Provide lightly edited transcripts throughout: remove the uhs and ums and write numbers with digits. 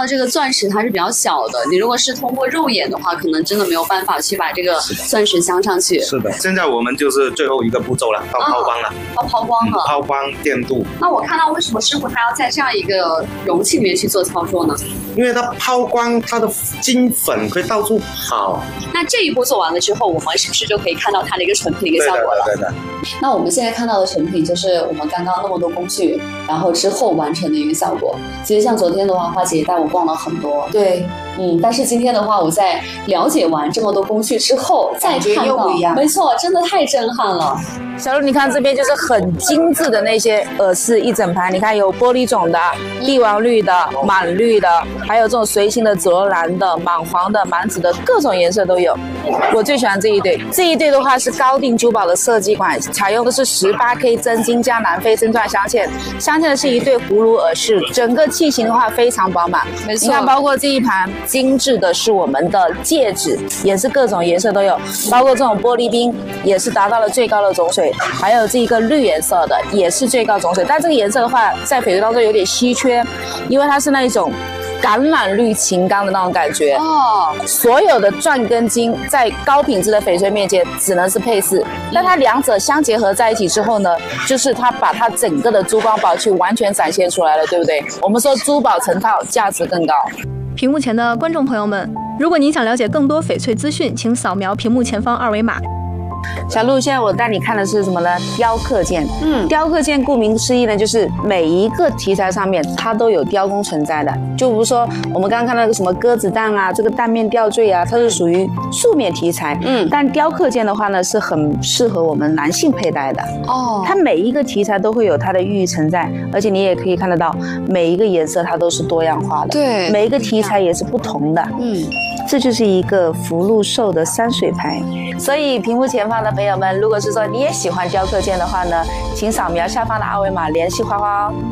到这个钻石它是比较小的，你如果是通过肉眼的话，可能真的没有办法去把这个钻石镶上去。 是的，现在我们就是最后一个步骤了，到抛光了。 到抛光了。 抛光电镀。 那我看到为什么师傅他要在这样一个容器里面去做操作呢？ 因为它抛光，它的金粉会到处跑。 那这一步做完了之后，我们是不是就可以看到它的一个成品的一个效果了？ 对的。 那我们现在看到的成品就是我们刚刚那么多工序，然后之后完成的一个效果。其实像昨天的话，花姐也带我逛了很多。对，但是今天的话，我在了解完这么多工序之后，再看到，没错，真的太震撼了。 小鹿，你看这边就是很精致的那些耳饰一整排，你看有玻璃种的、帝王绿的、满绿的，还有这种随心的紫罗兰的、满黄的、满紫的，各种颜色都有。我最喜欢这一对，这一对的话是高定珠宝的设计款，采用的是18K 真金加南非真钻镶嵌，镶嵌的是一对葫芦耳饰，整个器型的话非常饱满。没错，你看，包括这一盘精致的是我们的戒指，也是各种颜色都有，包括这种玻璃冰也是达到了最高的种水。还有这一个绿颜色的也是最高种水，但这个颜色的话，在翡翠当中有点稀缺，因为它是那一种橄榄绿琴钢的那种感觉。所有的钻跟金在高品质的翡翠面前只能是配饰，但它两者相结合在一起之后呢，就是它把它整个的珠光宝气完全展现出来了，对不对？我们说珠宝成套，价值更高。 屏幕前的观众朋友们，如果您想了解更多翡翠资讯，请扫描屏幕前方2维码。 小鹿，现在我带你看的是什么呢？雕刻件。雕刻件顾名思义呢，就是每一个题材上面它都有雕工存在的。就比如说我们刚刚看到那个什么鸽子蛋啊，这个蛋面吊坠啊，它是属于素面题材。但雕刻件的话呢，是很适合我们男性佩戴的。它每一个题材都会有它的寓意存在，而且你也可以看得到，每一个颜色它都是多样化的。对，每一个题材也是不同的。这就是一个福禄寿的山水牌。所以屏幕前方的朋友们，如果是说你也喜欢雕刻件的话呢，请扫描下方的2维码联系花花哦。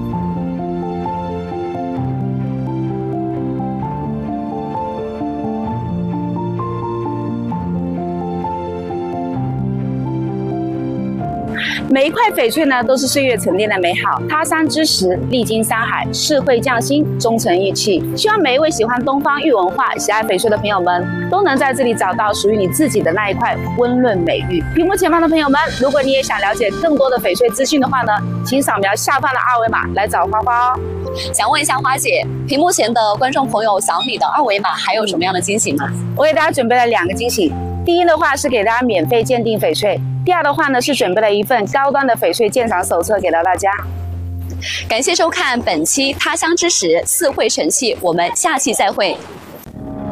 每一块翡翠呢，都是岁月沉淀的美好。他山之石，历经山海，智慧匠心，忠诚义气。希望每一位喜欢东方玉文化、喜爱翡翠的朋友们，都能在这里找到属于你自己的那一块温润美玉。屏幕前方的朋友们，如果你也想了解更多的翡翠资讯的话呢，请扫描下方的2维码来找花花哦。 想问一下花姐，屏幕前的观众朋友，小米的2维码还有什么样的惊喜吗？ 我给大家准备了2个惊喜。第一的话是给大家免费鉴定翡翠，第二的话呢是准备了一份高端的翡翠鉴赏手册给到大家。 感谢收看本期他乡之石4会神器，我们下期再会。